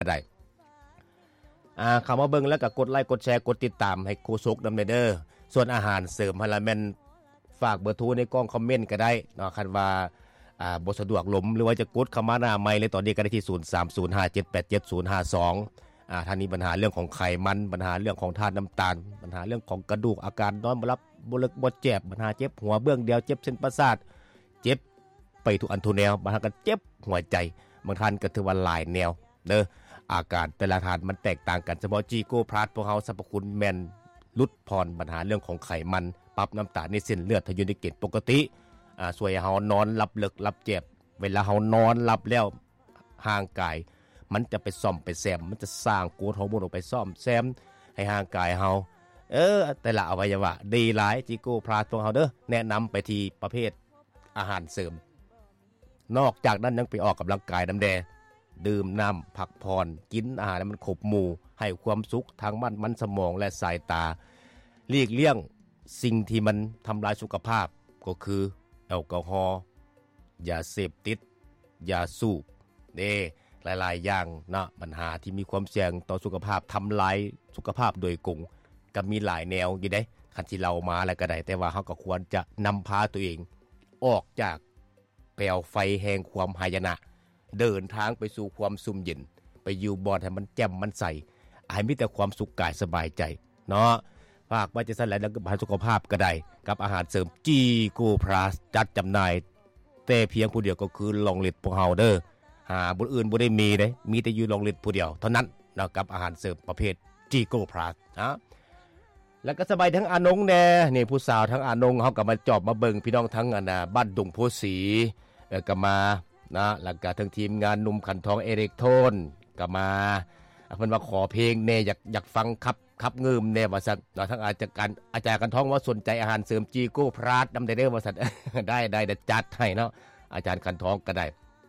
ได้เข้ามาเบิ่งแล้วก็กดไลค์กดแชร์กดติดตามให้โคชกนำเด้อส่วนอาหารเสริมหั่นล่ะแม่นฝากเบอร์โทรในกล่องคอมเมนต์ก็ได้เนาะคันว่าบ่สะดวกลมหรือว่าจะกดเข้ามาหน้าไมค์เลยตอนนี้ก็ได้ที่0305787052ท่านมีปัญหาเรื่องของไขมันปัญหาเรื่องของธาตุน้ำตาลปัญหาเรื่องของกระดูกอาการนอนบ่หลับบ่เลิกบ่แจ็บปัญหาเจ็บหัวเบื้องเดียวเจ็บเส้นประสาทเจ็บไปทุกอันทุกแนวบางท่านก็เจ็บหัวใจบางท่านก็ถือว่าหลายแนวเด้ออาการแต่ละท่านมันแตกต่างกันเฉพาะจีโก้พลัสพวกเฮาสรรพคุณแม่นลดผ่อนปัญหาเรื่องของไขมันปรับน้ำตาลในเส้นเลือดให้อยู่ในเกณฑ์ปกติช่วยให้เฮานอนหลับลึกหลับเจ็บเวลาเฮานอนหลับแล้วร่างกายมันจะไปซ่อมไปแซมมันจะสร้างโกรทฮอร์โมนออกไปซ่อมแซมให้ร่างกายเฮาแต่ละอวัยวะดีหลายจิโก้พลัสพวกเฮาเด้อแนะนำไปที่ประเภทอาหารเสริมนอกจากนั้นยังไปออกกำลังกายน้ำแดดื่มน้ำพักผ่อนกินอาหารมันครบหมู่ให้ความสุขทางมันสมองและสายตาหลีกเลี่ยงสิ่งที่มันทำลายสุขภาพก็คือแอลกอฮอล์ยาเสพติดยาสูบหลายๆอย่างนะปัญหาที่มีความเสี่ยงต่อสุขภาพทำลายสุขภาพโดยกงก็มีหลายแนวอยู่ได้คันที่เรามาแล้วก็ได้แต่ว่าเฮาก็ควรจะนำพาตัวเองออกจากเปลวไฟแห่งความหายนะเดินทางไปสู่ความสุ่มเย็นไปอยู่บ่อนให้มันแจ่มมันใสให้มีแต่ความสุขกายสบายใจเนาะฝากไว้จะสั่นแล้วก็บำรุงสุขภาพก็ได้กับอาหารเสริมจีโก้พลัสจัดจำหน่ายแต่เพียงผู้เดียวก็คือลองลิตพวกเฮาเด้อหาบุญอื่นบ่ได้มีเด้มีแต่อยู่ลองลิตผู้เดียวเท่านั้นเนาะกับอาหารเสริมประเภทจีโก้พลัสแล้วก็สบายทั้งอานงแน่นี่ผู้สาวทั้งอานงเฮาก็มาจอบมาเบิ่งพี่น้องทั้งบ้านดงโพสีก็มานะแล้วก็ทั้งทีมงานหนุ่มขันทองเอริกโทนก็มาเพิ่นว่าขอเพลงแน่อยากฟังครับงืมแน่ว่าซั่นทั้งอาจารย์กันท้องว่าสนใจอาหารเสริมจีโก้พลัสนำได้เด้อว่าซั่น ได้จัดให้เนาะอาจารย์กันท้องก็ได้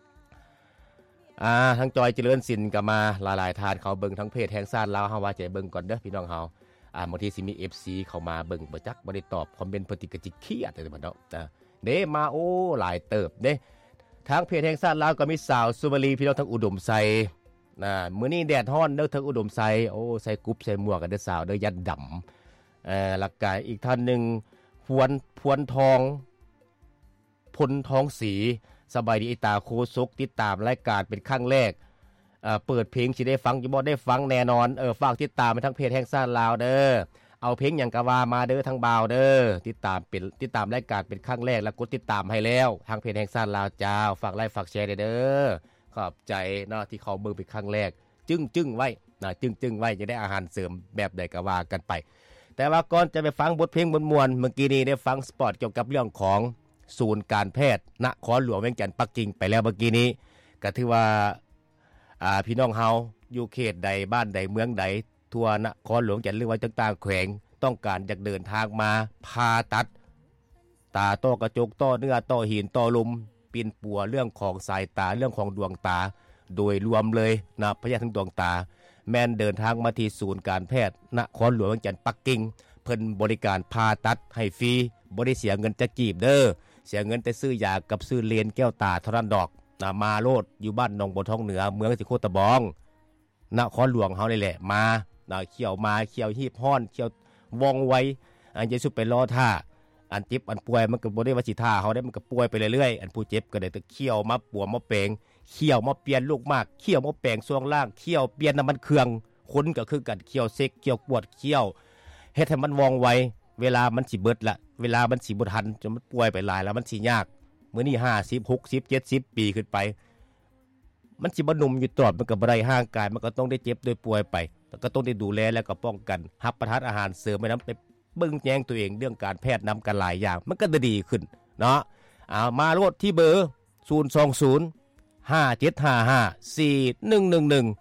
ทั้งจอยเจริญศิลป์ก็มาหลายๆทานเขาเบิ่งทั้งเพจแห่งซ่านลาวเฮาว่าจะเบิ่งก่อนเด้อพี่น้องเฮาบางทีสิมี FC เข้ามาเบิ่งบ่จักบ่ได้ตอบคอมเมนต์เพิ่นติก็จิเครียดจังซั่นเนาะเด้มาโอ้หลายเติบเด้ทางเพจแห่งซ่านลาวก็มีสาวสุบรีพี่น้องทั้งอุดมไซมื้อนี้แดดร้อนเด้อทั้งอุดมไซโอ้ใส่กุ๊บใส่หมวกกันเด้อสาวเด้อยัดดำแล้วก็อีกท่านนึงพวนทองพลทองศรีสบายดีตาโคศกติดตามรายการเป็นครั้งแรกเปิดเพลงสิได้ฟังอยู่บ่ได้ฟังแน่นอนฝากติดตามไปทั้งเพจแห่งซ่านลาวเด้อเอาเพลงหยังกะว่ามาเด้อทั้งบ่าวเด้อติดตามรายการเป็นครั้งแรกแล้วกดติดตามให้แล้วทางเพจแห่งซ่านลาวจ้าฝากไลค์ฝากแชร์เด้อขอบใจเนาะที่เข้าเบิ่งเป็นครั้งแรกจึ้งไว้นะจึ้งไว้จะได้อาหารเสริมแบบใดก็ว่ากันไปแต่ว่าก่อนจะไปฟังบทเพลงม่วนๆเมื่อกี้นี้ได้ฟังสปอร์ตเกี่ยวกับเรื่องของศูนย์การแพทย์นครหลวงเวียงจันทน์ปักกิ่งไปแล้วเมื่อกี้นี้ก็ถือว่าพี่น้องเฮาอยู่เขตใดบ้านใดเมืองใดทั่วนครหลวงจันทน์หรือว่าต่างๆแขวงต้องการอยากเดินทางมาผ่าตัดตาต้อกระจกต้อเนื้อต้อหินต้อลมปีนปัวเรื่องของสายตาเรื่องของดวงตาโดยรวมเลยนะพยาธิทั้งดวงตาแม่นเดินทางมาที่ศูนย์การแพทย์นครหลวงเวียงจันทน์ปักกิ่งเพิ่นบริการผ่าตัดให้ฟรีบ่ได้เสียเงินจักกีบเด้อเสียเงินแต่ซื้อยากับซื้อเลนแก้วตาเท่านั้นดอกมาโลดอยู่บ้านหนองบัวทองเหนือเมืองสิโคตะบองนครหลวงเฮานี่แหละมาเขี่ยวมาเขี่ยวหีบฮ้อนเขี่ยววองไว้อันจะสุดไปรอท่าอันเจ็บอันป่วยมันก็บ่ได้ว่าสิท่าเฮาได้มันก็ป่วยไปเรื่อยๆอันผู้เจ็บก็ได้แต่เขี่ยวมาปัวมาแปลงเขี่ยวมาเปลี่ยนลูกมากเขี่ยวมาแปลงช่วงล่างเขี่ยวเปลี่ยนน้ำมันเครื่องคนก็คือกันเขี่ยวเซ็กเขี่ยวปวดเขี่ยวเฮ็ดให้มันวองไว้เวลามันสิเบิดละเวลามันสิบ่ทันจนมันป่วยไปหลายแล้วมันสิยากมื้อนี้50 60 70ปีขึ้นไปมันสิบ่หนุ่มอยู่ตลอดมันก็บ่ได้ห่างกายมันก็ต้องได้เจ็บด้วยป่วยไปแล้วก็ต้องได้ดูแลแล้วก็ป้องกันรับประทานอาหารเสริมไปนำไปเบิ่งแยงตัวเองเรื่องการแพทย์นำกันหลายอย่างมันก็ดีขึ้นเนาะมาโลดที่เบอร์020 5755 4111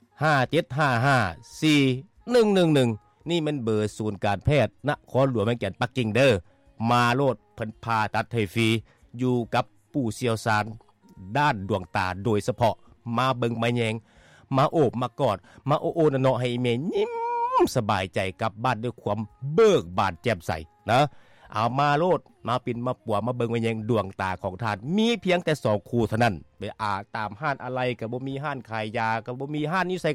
5755 4111นี่มันเบอร์ศูนย์การแพทย์นครหลวงเวียงจันทน์ปักกิ่งเด้อมาโลดเพิ่นผ่าตัดให้ฟรีอยู่กับผู้เชี่ยวชาญด้านดวงตาโดยเฉพาะมาเบิ่งมาแยงมาโอบมากอดมาโอๆนะๆให้แม่ยิ้มสบายใจกลับบ้านด้วยความเบิกบานแจ่มใสนะเอามาโลดมาปินมาปัวมาเบิ่งว่ายังดวงตาของท่านมีเพียงแต่2คู่เท่านั้นไปตามห้านอะไรก็บ่มีห้านขายยาก็บ่มีห้านนิสัย